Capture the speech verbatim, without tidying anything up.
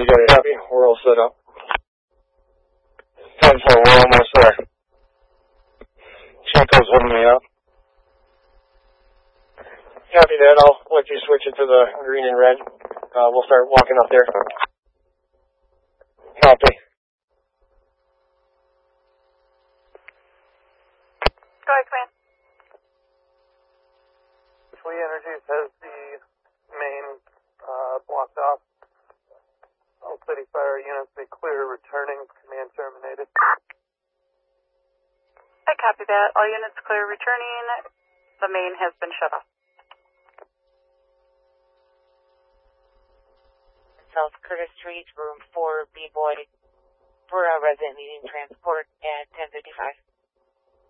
got it. Copy. We're all set up. ten four, we're almost there. Chico's holding me up. Copy that. I'll let you switch it to the green and red. Uh, we'll start walking up there. Copy. Go ahead, command. Lee Energies has the main uh, blocked off. All city fire units be clear, returning. Command terminated. I copy that. All units clear, returning. The main has been shut off. South Curtis Street, room four, B-Boy, for a resident needing transport at ten fifty-five.